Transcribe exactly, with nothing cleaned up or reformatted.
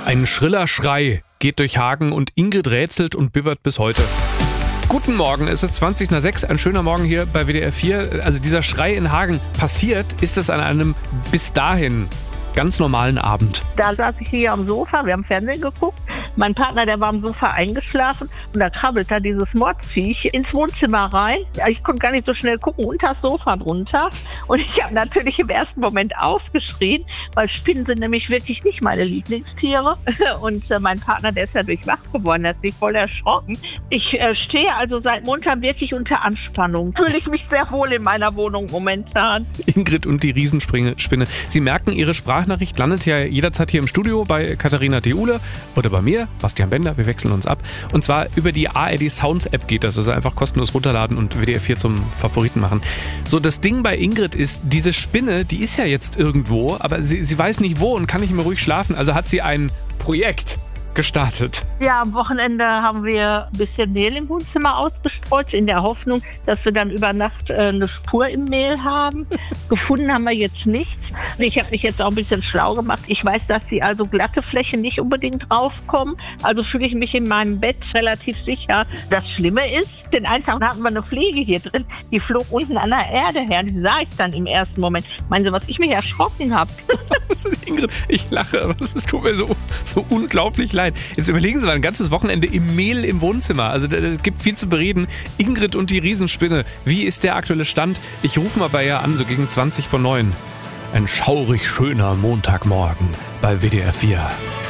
Ein schriller Schrei geht durch Hagen und Ingrid rätselt und bibbert bis heute. Guten Morgen, es ist zwanzig nach sechs, ein schöner Morgen hier bei W D R vier. Also dieser Schrei in Hagen, passiert ist es an einem bis dahin ganz normalen Abend. Da saß ich hier am Sofa, wir haben Fernsehen geguckt. Mein Partner, der war am Sofa eingeschlafen und da krabbelt da dieses Mordsviech ins Wohnzimmer rein. Ich konnte gar nicht so schnell gucken, unter das Sofa drunter. Und ich habe natürlich im ersten Moment aufgeschrien, weil Spinnen sind nämlich wirklich nicht meine Lieblingstiere. Und äh, mein Partner, der ist dadurch wach geworden, der hat sich voll erschrocken. Ich äh, stehe also seit Montag wirklich unter Anspannung. Fühle ich mich sehr wohl in meiner Wohnung momentan. Ingrid und die Riesenspinne. Sie merken, Ihre Sprachnachricht landet ja jederzeit hier im Studio bei Katharina Theule oder bei mir, Bastian Bender, wir wechseln uns ab. Und zwar über die A R D Sounds App geht das, also einfach kostenlos runterladen und W D R vier zum Favoriten machen. So, das Ding bei Ingrid ist, diese Spinne, die ist ja jetzt irgendwo, aber sie, sie weiß nicht wo und kann nicht mehr ruhig schlafen, also hat sie ein Projekt gestartet. Ja, am Wochenende haben wir ein bisschen Mehl im Wohnzimmer ausgestreut, in der Hoffnung, dass wir dann über Nacht äh, eine Spur im Mehl haben. Gefunden haben wir jetzt nichts. Ich habe mich jetzt auch ein bisschen schlau gemacht. Ich weiß, dass die also glatte Flächen nicht unbedingt draufkommen. Also fühle ich mich in meinem Bett relativ sicher. Das Schlimme ist, den einen Tag hatten wir eine Fliege hier drin, die flog unten an der Erde her. Die sah ich dann im ersten Moment. Meinen Sie, was ich mich erschrocken habe? Ingrid, ich lache, aber es tut mir so, so unglaublich leid. Jetzt überlegen Sie mal, ein ganzes Wochenende im Mehl im Wohnzimmer. Also es gibt viel zu bereden. Ingrid und die Riesenspinne. Wie ist der aktuelle Stand? Ich rufe mal bei ihr an, so gegen zwanzig vor neun. Ein schaurig schöner Montagmorgen bei W D R vier.